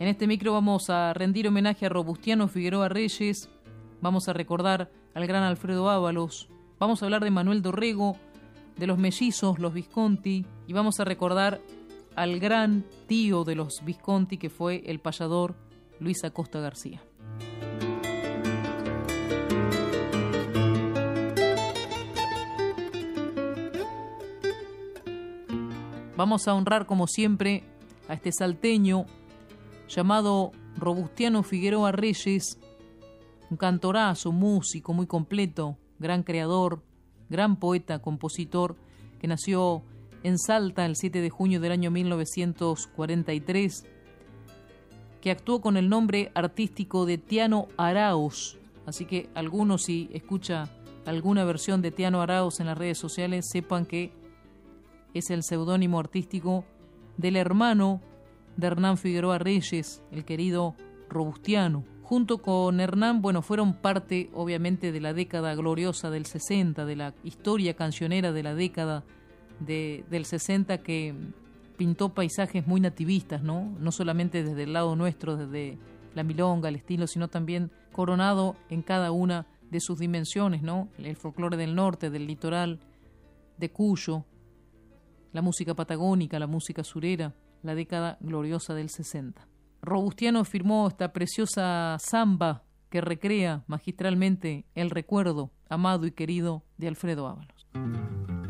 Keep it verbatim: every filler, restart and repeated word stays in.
En este micro vamos a rendir homenaje a Robustiano Figueroa Reyes, vamos a recordar al gran Alfredo Ábalos, vamos a hablar de Manuel Dorrego, de los mellizos, los Visconti, y vamos a recordar al gran tío de los Visconti, que fue el payador Luis Acosta García. Vamos a honrar, como siempre, a este salteño llamado Robustiano Figueroa Reyes, un cantorazo, músico muy completo, gran creador, gran poeta, compositor, que nació en Salta el siete de junio del año mil novecientos cuarenta y tres, que actuó con el nombre artístico de Tiano Arauz. Así que algunos, si escucha alguna versión de Tiano Arauz en las redes sociales, sepan que es el seudónimo artístico del hermano de Hernán Figueroa Reyes, el querido Robustiano. Junto con Hernán, bueno, fueron parte, obviamente, de la década gloriosa del sesenta, de la historia cancionera de la década de, del sesenta, que pintó paisajes muy nativistas, ¿no? No solamente desde el lado nuestro, desde la milonga, el estilo, sino también coronado en cada una de sus dimensiones, ¿no? El folclore del norte, del litoral, de Cuyo, la música patagónica, la música surera, la década gloriosa del sesenta. Robustiano firmó esta preciosa samba que recrea magistralmente el recuerdo amado y querido de Alfredo Ábalos.